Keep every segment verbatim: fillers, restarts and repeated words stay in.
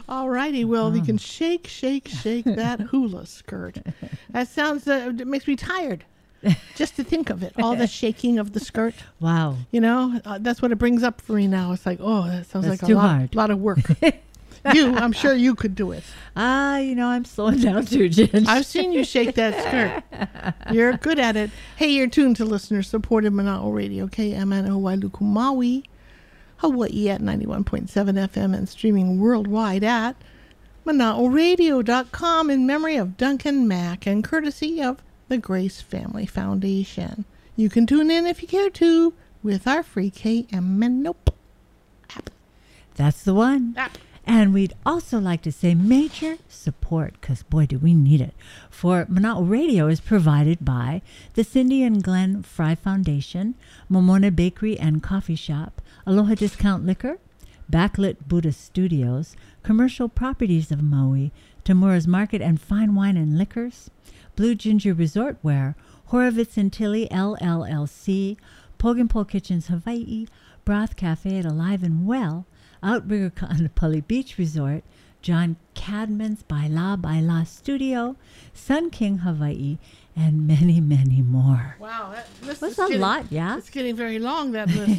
All righty. Well, you can shake, shake, shake that hula skirt. That sounds, uh, it makes me tired just to think of it. All the shaking of the skirt. Wow. You know, uh, that's what it brings up for me now. It's like, oh, that sounds That's like a too lot, hard. lot of work. You, I'm sure you could do it. Ah, you know, I'm slowing down too, Jen. I've seen you shake that skirt. You're good at it. Hey, you're tuned to listener-supported Mana'o Radio, K M N O Wailuku Maui, Hawaii at ninety-one point seven F M and streaming worldwide at mana'o radio dot com in memory of Duncan Mack and courtesy of the Grace Family Foundation. You can tune in if you care to with our free K M N O app. That's the one. app. And we'd also like to say major support, because boy, do we need it, for Mana'o Radio is provided by the Cindy and Glenn Fry Foundation, Momona Bakery and Coffee Shop, Aloha Discount Liquor, Backlit Buddha Studios, Commercial Properties of Maui, Tamura's Market and Fine Wine and Liquors, Blue Ginger Resort Wear, Horovitz and Tilly L L L C, Poginpole Kitchens Hawaii, Broth Cafe at Alive and Well, Outrigger Kaanapali Beach Resort, John Cadman's Baila Baila Studio, Sun King Hawaii, and many, many more. Wow, that list That's is a getting, lot, yeah? It's getting very long, that list.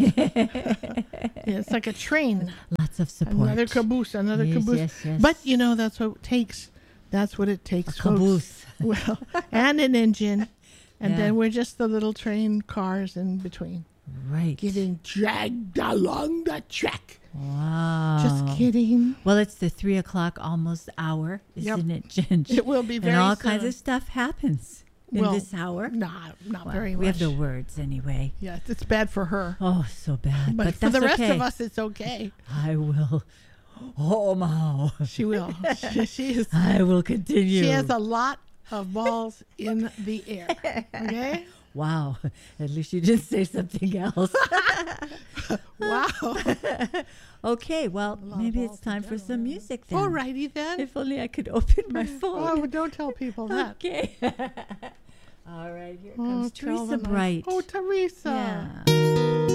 Yeah, it's like a train. Lots of support. Another caboose, another Yes, caboose. yes, yes. But, you know, that's what it takes. That's what it takes, A folks. caboose. Well, and an engine. And Yeah. then we're just the little train cars in between. Right. Getting dragged along the track. Wow. Just kidding. Well, it's the three o'clock almost hour, Yep. isn't it, Ginge? It will be very And all soon. kinds of stuff happens in Well, this hour. Nah, not Well, very we much. have the words anyway. Yeah, it's bad for her. Oh, so bad. But, But, for that's the rest okay. of us, it's okay. I will. Oh, Mao. She will. she, she is. I will continue. She has a lot of balls in the air. Okay? Wow. At least you didn't say something else. Wow. Okay, well, lot of maybe balls it's time to for go, some yeah. music then. All righty then. If only I could open my phone. Oh, don't tell people that. Okay. All right, here Oh, comes tell Teresa them I- Bright. Oh, Teresa. Yeah.